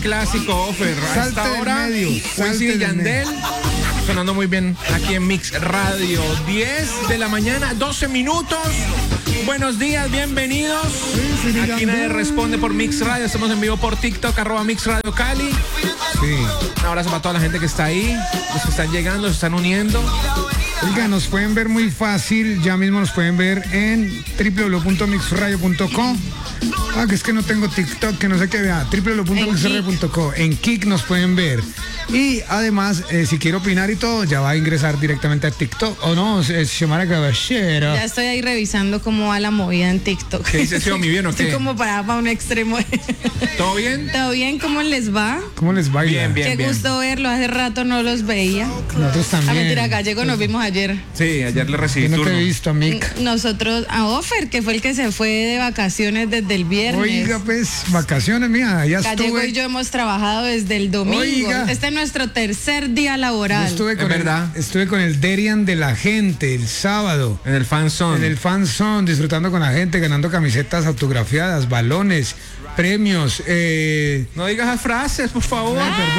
clásico offer. A esta hora, Wisin y Yandel sonando muy bien aquí en Mix Radio. 10 de la mañana, 12 minutos. Buenos días, bienvenidos. Aquí nadie responde por Mix Radio. Estamos en vivo por TikTok, @Mix Radio Cali. Un abrazo para toda la gente que está ahí, los que están llegando, se están uniendo. Oiga, nos pueden ver muy fácil, ya mismo nos pueden ver en www.mixradio.com. Que es que no tengo TikTok, que no sé qué vea. www.mixradio.com. En Kik nos pueden ver. Y además, si quiere opinar y todo, ya va a ingresar directamente a TikTok. ¿O no, Xiomara Caballero? Ya estoy ahí revisando cómo va la movida en TikTok. ¿Qué dice Xiomi? ¿Bien o qué? Estoy como para un extremo. ¿Todo bien? ¿Todo bien? ¿Cómo les va? ¿Cómo les va? Bien, bien, Qué bien. gusto verlo. Hace rato no los veía. Nosotros también. Mentira, Gallego nos vimos ayer. Sí, ayer le recibí Yo no turno. te he visto, Mick. Nosotros, a Offer, que fue el que se fue de vacaciones desde el viernes. Oiga, pues, vacaciones, mía, ya Gallego estuve. y yo hemos trabajado desde el domingo. Oiga. Este es nuestro tercer día Yo laboral. estuve con Es verdad. estuve con el Derian de la gente el sábado. En el fan zone. En el fan zone, disfrutando con la gente, ganando camisetas autografiadas, balones, premios. No digas esas frases, por favor.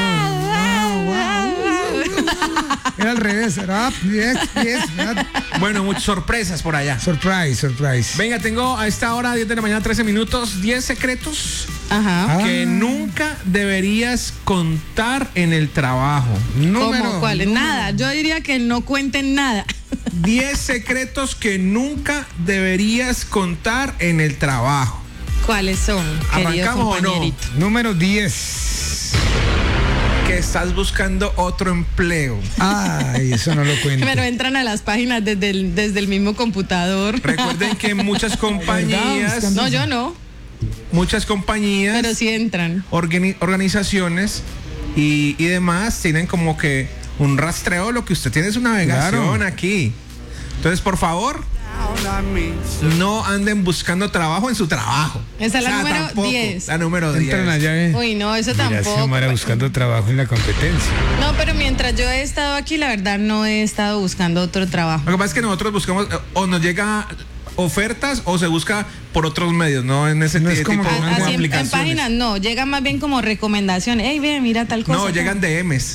Era al revés. Era Bueno, muchas sorpresas por allá. surprise. Venga, tengo a esta hora, 10 de la mañana, 13 minutos, 10 secretos Ajá. que nunca deberías contar en el trabajo. ¿Cómo cuáles? Nada. Yo diría que no cuenten nada. 10 secretos que nunca deberías contar en el trabajo. ¿Cuáles son, querido ¿Arrancamos o no? compañerito? Número 10. Que estás buscando otro empleo. Ay, eso no lo cuento. Pero entran a las páginas desde el mismo computador. Recuerden que muchas compañías, No, yo no, muchas compañías, pero sí entran. organizaciones y demás tienen como que un rastreo. Lo que usted tiene es una navegación Claro. aquí. Entonces, por favor, no anden buscando trabajo en su trabajo. Esa es la número tampoco. 10. La número 10. Entran allá, Uy, no, eso Mira, tampoco. Xiomara buscando trabajo en la competencia. No, pero mientras yo he estado aquí, la verdad no he estado buscando otro trabajo. Lo que pasa es que nosotros buscamos, o nos llega ofertas o se busca por otros medios, no en ese No es tipo como de que Así en aplicaciones. páginas no, llegan más bien como recomendaciones. Ey, ve, mira tal cosa. No, llegan DMs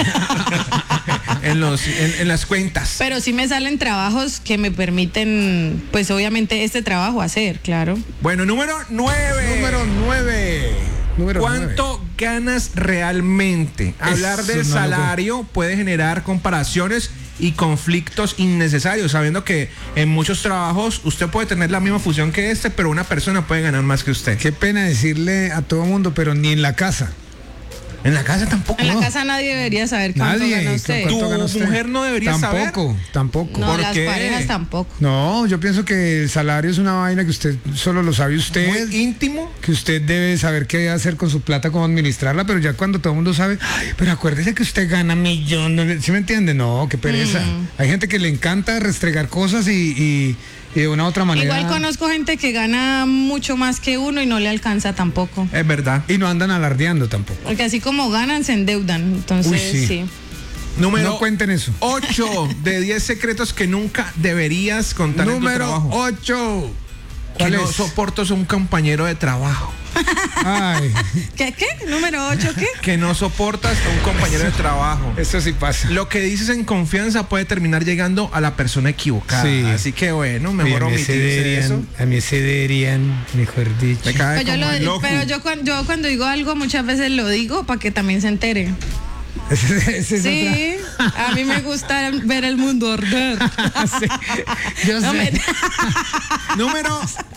en las cuentas. Pero sí me salen trabajos que me permiten, pues obviamente este trabajo hacer, claro. Bueno, número 9. Número 9. ¿Cuánto ganas realmente? Hablar Eso del no lo salario puede generar comparaciones y conflictos innecesarios, sabiendo que en muchos trabajos usted puede tener la misma función que este, pero una persona puede ganar más que usted. Qué pena decirle a todo mundo, pero ni en la casa. En la casa tampoco. En la casa nadie debería saber cuánto Nadie. gana usted. ¿Cuánto gana Tu usted? mujer no debería saber. Tampoco. No, ¿Por las qué? parejas tampoco. No, yo pienso que el salario es una vaina que usted solo lo sabe usted. Muy íntimo. Que usted debe saber qué hacer con su plata, cómo administrarla, pero ya cuando todo el mundo sabe, ay, pero acuérdese que usted gana millones, ¿sí me entiende? No, qué pereza. Hay gente que le encanta restregar cosas y de una u otra manera. Igual conozco gente que gana mucho más que uno y no le alcanza tampoco. Es verdad. Y no andan alardeando tampoco. Porque así como ganan, se endeudan. Entonces, Uy, sí. sí. Número No cuenten eso. 8 de 10 secretos que nunca deberías contar en tu Número trabajo. 8. Que ¿Cuál no es? soporto a un compañero de trabajo. Ay, ¿Qué? Número 8, ¿qué? Que no soportas a un compañero de trabajo. eso sí pasa. Lo que dices en confianza puede terminar llegando a la persona equivocada. Sí. Así que bueno, mejor omitirse eso. A mí se deberían, mejor dicho. Me cae Pero, como el loco. yo cuando digo algo muchas veces lo digo para que también se entere. Ese es Sí, a mí me gusta ver el mundo arder. otra. Sí, yo No sé. me Número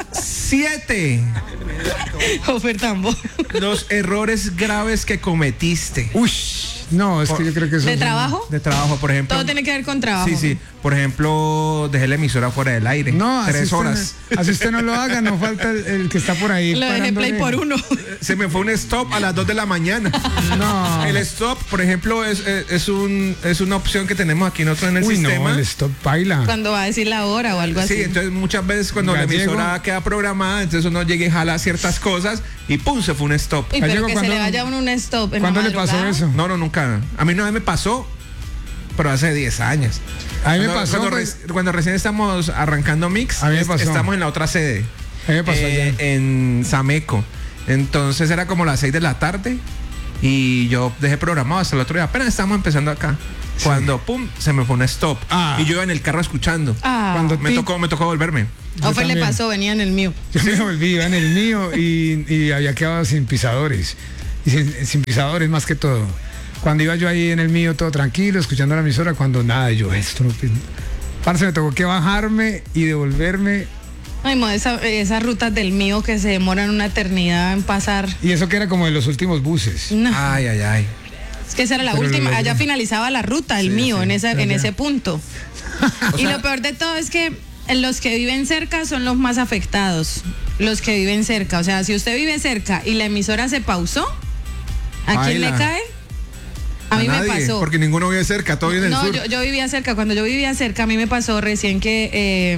7. ofertambo. Los errores graves que cometiste. Uy, no, es que yo creo que eso ¿De es- trabajo? De trabajo, por ejemplo. Todo tiene que ver con trabajo. Sí, sí. Por ejemplo, dejé la emisora fuera del aire. No, así 3 usted horas. no- así usted no lo haga, no falta el que está por ahí. Lo dejé play parándole. por uno. Se me fue un stop a las 2 de la mañana. No. El stop, por ejemplo, es una opción que tenemos aquí nosotros en el Uy, sistema. no, el stop baila. Cuando va a decir la hora o algo así. Sí, entonces muchas veces cuando Gallego. la emisora queda programada, entonces uno llega y jala ciertas cosas y pum, se fue un stop. Uy, pero Gallego, que se ¿cuándo- le vaya a uno un stop. en la ¿Cuándo le pasó madrugada. eso? No, nunca. A mí una vez me pasó, pero hace 10 años. A mí me Cuando- pasó, Cuando, pues. cuando recién estamos arrancando Mix, A mí me pasó. estamos en la otra sede. A mí me pasó allá. En Sameco. Entonces era como las 6 de la tarde Y yo dejé programado hasta el otro día. Apenas estábamos empezando acá. Cuando, pum, se me fue un stop. Y yo iba en el carro escuchando. Cuando me tocó volverme. ¿O fue le pasó? Venía en el mío. Yo me volví, iba en el mío y había quedado sin pisadores. Y sin pisadores más que todo. Cuando iba yo ahí en el mío todo tranquilo, escuchando la emisora, cuando nada, yo esto no... Parce, me tocó que bajarme y devolverme. Ay, esas rutas del mío que se demoran una eternidad en pasar. Y eso que era como de los últimos buses. No. Ay. Es que esa era la última. Allá finalizaba la ruta, el mío, en ese punto. Y lo peor de todo es que los que viven cerca son los más afectados. Los que viven cerca. O sea, si usted vive cerca y la emisora se pausó, ¿a quién le cae? A mí nadie, me pasó. Porque ninguno vive cerca, todo vive en el sur. No, yo vivía cerca. Cuando yo vivía cerca, a mí me pasó recién que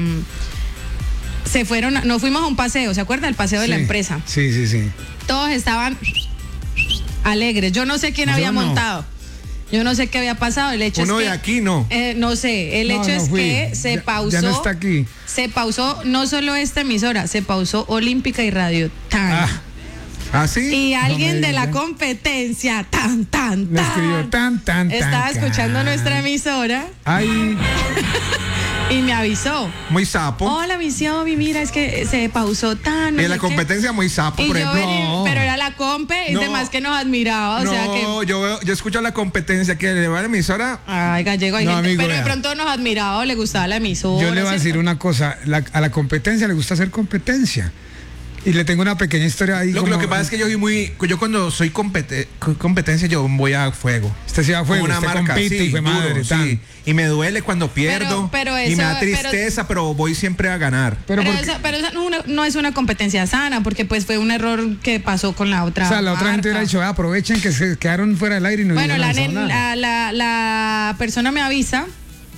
nos fuimos a un paseo, ¿se acuerda? El paseo de la empresa. Sí. Todos estaban alegres. Yo no sé quién había montado. Yo no sé qué había pasado. El hecho Uno es que, de aquí no. No sé. El hecho es que se pausó. Ya no está aquí. Se pausó no solo esta emisora, se pausó Olímpica y Radio Tan. ¿Sí? Y alguien de la competencia, me escribió estaba escuchando nuestra emisora. Ay. Y me avisó. Muy sapo. Hola, mira, es que se pausó tan. En la competencia muy sapo, y por ejemplo. Pero era la compe y demás que nos admiraba. O sea que. Yo escucho la competencia que le va a la emisora. Ay, gallego, hay gente, amigo, pero de pronto nos admiraba o le gustaba la emisora. Yo le voy a decir una cosa, a la competencia le gusta hacer competencia. Y le tengo una pequeña historia ahí. Lo que pasa es que yo cuando soy competencia, yo voy a fuego. Usted se va a fuego, una usted marca, compite, sí, fue madre, sí. Y me duele cuando pierdo. Pero y me da tristeza, pero voy siempre a ganar. Pero esa no es una competencia sana, porque pues fue un error que pasó con la otra. O sea, la otra gente hubiera dicho, aprovechen que se quedaron fuera del aire y no. Bueno, la persona me avisa.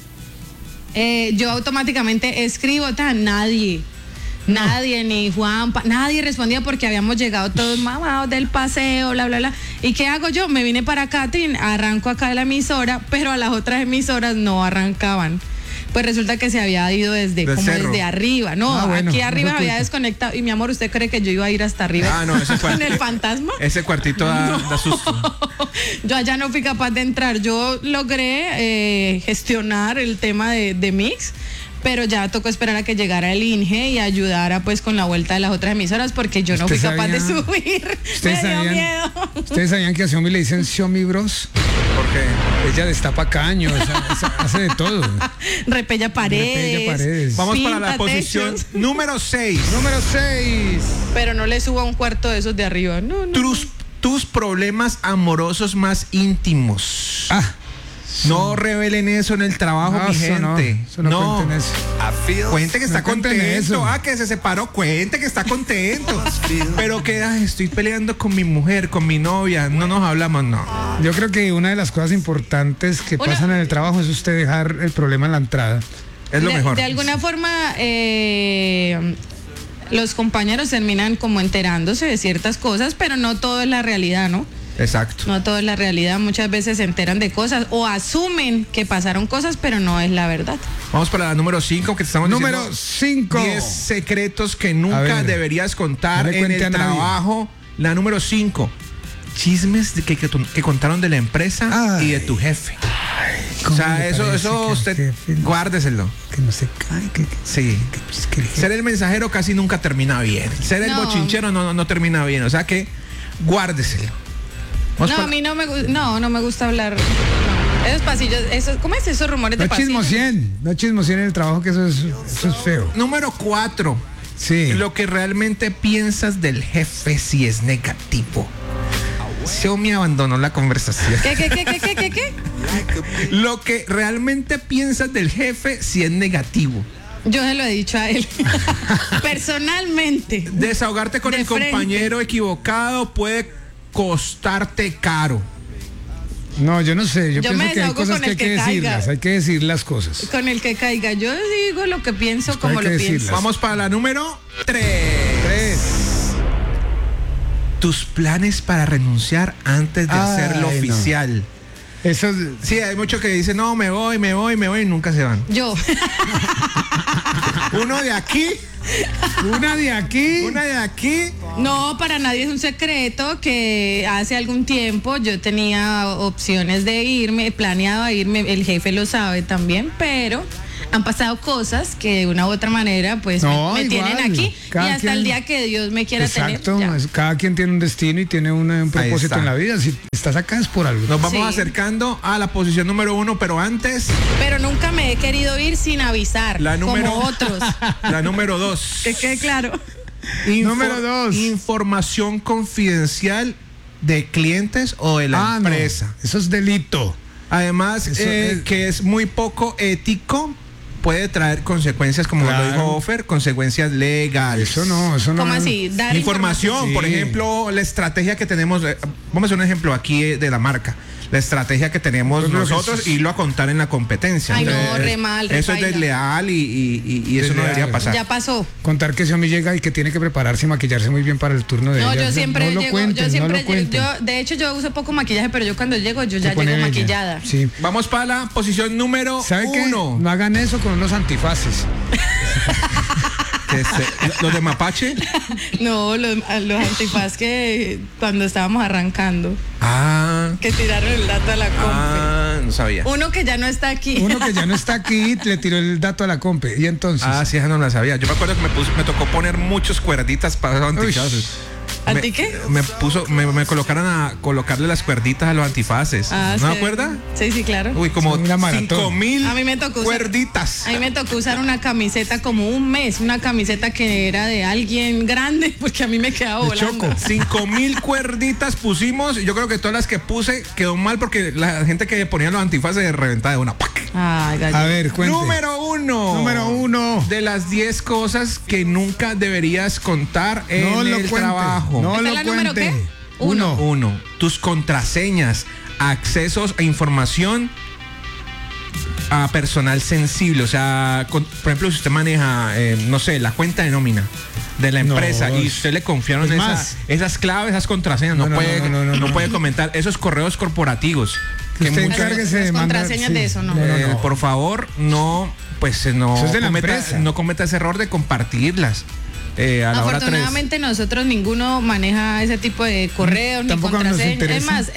Yo automáticamente escribo, nadie, ni Juan, nadie respondía porque habíamos llegado todos mamados del paseo, bla, bla, bla. ¿Y qué hago yo? Me vine para acá, arranco acá de la emisora, pero a las otras emisoras no arrancaban. Pues resulta que se había ido desde arriba. No, aquí arriba había desconectado. Y mi amor, ¿usted cree que yo iba a ir hasta arriba? No, ese ¿Con el fantasma? Ese cuartito da susto. Yo allá no fui capaz de entrar. Yo logré gestionar el tema de Mix, pero ya tocó esperar a que llegara el INGE y ayudara pues con la vuelta de las otras emisoras, porque yo no fui capaz de subir. Me dio miedo. ¿Ustedes sabían que a Xiaomi le dicen Xiaomi Bros? ¿Por qué? Ella destapa caños, hace de todo. Repella paredes. Vamos para la posición número 6. Pero no le suba un cuarto de esos de arriba. No. Tus problemas amorosos más íntimos. No revelen eso en el trabajo, mi gente. No. Cuente que está contento. Que se separó. Cuente que está contento. Pero que estoy peleando con mi mujer, con mi novia. No nos hablamos, no. Yo creo que una de las cosas importantes que pasan en el trabajo es usted dejar el problema en la entrada. Es lo mejor. De alguna forma, los compañeros terminan como enterándose de ciertas cosas, pero no todo es la realidad, ¿no? Exacto. No todo es la realidad. Muchas veces se enteran de cosas o asumen que pasaron cosas, pero no es la verdad. Vamos para la número 5, que te estamos diciendo. Número 5. 10 secretos que nunca deberías contar en el trabajo. La número 5. Chismes que contaron de la empresa y de tu jefe. O sea, eso usted guárdeselo. Que no se cae. Sí. Ser el mensajero casi nunca termina bien. Ser el bochinchero no termina bien. O sea que guárdeselo. A mí no me gusta hablar. No. Esos pasillos, ¿cómo es esos rumores de pasillos? No chismosien en el trabajo, que eso es feo. Número 4. Sí. Lo que realmente piensas del jefe si es negativo. Xiaomi abandonó la conversación. ¿Qué? Lo que realmente piensas del jefe si es negativo. Yo se lo he dicho a él. Personalmente. Desahogarte con el compañero equivocado puede costarte caro. No, yo no sé. Yo pienso que hay cosas que hay que decirlas. Hay que decir las cosas. Con el que caiga. Yo digo lo que pienso como lo pienso. Vamos para la número 3. Tus planes para renunciar antes de hacerlo oficial. Eso Sí, hay muchos que dicen, no, me voy, y nunca se van. Yo. Uno de aquí, una de aquí. una de aquí. No, para nadie es un secreto que hace algún tiempo yo tenía opciones de irme, planeaba irme, el jefe lo sabe también, pero han pasado cosas que de una u otra manera pues No, me igual. tienen aquí Cada y hasta quien- el día que Dios me quiera Exacto, tener. ya. cada quien tiene un destino y tiene un propósito está. en la vida. Si estás acá es por algo. Nos vamos Sí. acercando a la posición número 1, pero antes, Pero nunca me he querido ir sin avisar, La número- como otros. la número 2. Que quede claro. Número 2. Información confidencial de clientes o de la no, empresa. eso es delito. Además, Eso es- que es muy poco ético, puede traer consecuencias, como Claro. lo dijo Ofer, consecuencias legales. Eso no. ¿Cómo así? Dar Información, Sí. por ejemplo, la estrategia que tenemos, vamos a hacer un ejemplo aquí de la marca. La estrategia que tenemos Yo creo que nosotros, sí. irlo a contar en la competencia. Ay, no, Entonces, re mal, re eso es paila. desleal y eso no Desleal. debería pasar. Ya pasó. Contar que Xiaomi llega y que tiene que prepararse y maquillarse muy bien para el turno de No, ella. yo siempre no lo llego, cuenten, yo siempre no lo cuenten. yo, de hecho yo uso poco maquillaje, pero yo cuando llego yo Se ya pone llego bella. maquillada. Sí. Vamos para la posición número ¿Sabe qué? 1. No hagan eso con unos antifaces. Los de Mapache. No, los antifaz que cuando estábamos arrancando, Ah, que tiraron el dato a la compa. no sabía. Uno que ya no está aquí. Uno que ya no está aquí le tiró el dato a la compe. Y entonces. Ah, sí, esa no la sabía. Yo me acuerdo que me tocó poner muchos cuerditas para los antifaces. ¿Anti qué? Me colocaron a colocarle las cuerditas a los antifaces. Ah, ¿No sí. me acuerdas? Sí, sí, claro. Uy, como Sí, una maratón. 5,000 A mí me tocó usar- cuerditas. A mí me tocó usar una camiseta como un mes, una camiseta que era de alguien grande, porque a mí me quedaba De volando. Choco. 5,000 cuerditas pusimos. Yo creo que todas las que puse quedó mal porque la gente que ponía los antifaces de reventada de una. ¡Pac! Ay, gallo. A ver, cuente. Número 1. Número 1. De las 10 cosas que nunca deberías contar en No lo el cuente. trabajo. No ¿Esta lo es la número cuente. qué? Uno. 1. Tus contraseñas, accesos a información a personal sensible. O sea, por ejemplo, si usted maneja, no sé, la cuenta de nómina de la No, empresa y usted le confiaron es más. esas claves, esas contraseñas, no puede comentar esos correos corporativos. Que Usted muchas- encárguese de Las mandar. contraseñas de eso, ¿no? Por favor, no, pues no Eso es de la empresa. no cometa ese error de compartirlas. A la hora 3. Afortunadamente nosotros ninguno maneja ese tipo de correos ni Tampoco nos contraseñas. interesa. Es más,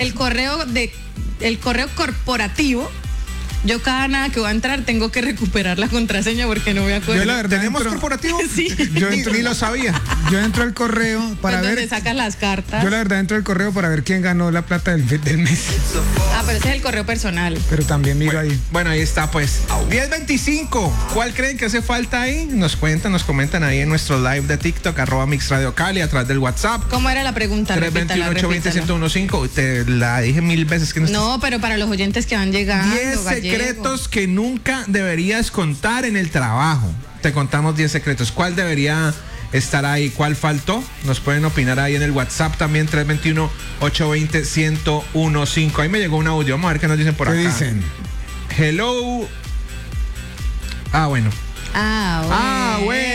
el correo corporativo, yo cada nada que voy a entrar tengo que recuperar la contraseña porque no me acuerdo. Yo la verdad ¿Tenemos entro- corporativo? Sí. Yo ni, entro- ni lo sabía. Yo entro al correo para Pues donde ver. sacas las cartas. Yo la verdad entro al correo para ver quién ganó la plata del mes. Ah, pero ese es el correo personal. Pero también miro ahí. Bueno, ahí está pues. 10:25. ¿Cuál creen que hace falta ahí? Nos comentan ahí en nuestro live de TikTok, @MixRadioCali, a través del WhatsApp. ¿Cómo era la pregunta? Repítala, 321-820-1015. Te la dije 1000 veces que no, No, pero para los oyentes que van llegando. 10 gallego. secretos que nunca deberías contar en el trabajo. Te contamos 10 secretos. ¿Cuál debería estar ahí? ¿Cuál faltó? Nos pueden opinar ahí en el WhatsApp también, 321-820-1015. Ahí me llegó un audio. Vamos a ver qué nos dicen por ¿Qué acá. dicen? Hello. Ah, bueno. Ah,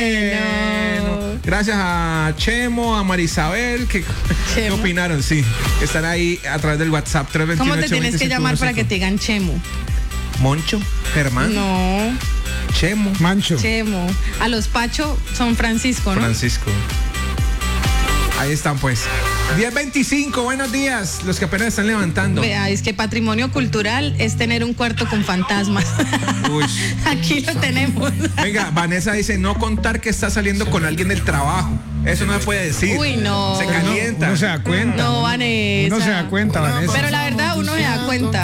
Bueno. Gracias a Chemo, a Marisabel, que Chemo. opinaron, sí. Están ahí a través del WhatsApp 321. ¿Cómo te tienes que llamar para que te digan Chemo? Moncho, Germán, No, Chemo, Mancho. Chemo. A los Pacho son Francisco, ¿no? Francisco. Ahí están pues. 10:25, buenos días. Los que apenas están levantando. Vea, es que patrimonio cultural es tener un cuarto con fantasmas. Uy. Aquí lo tenemos. Venga, Vanessa dice no contar que está saliendo con alguien del trabajo. Eso no se puede decir. Uy, no. Se calienta. Uno se da cuenta. No, Vanessa. Uno se da cuenta, Vanessa. Pero la verdad, uno se da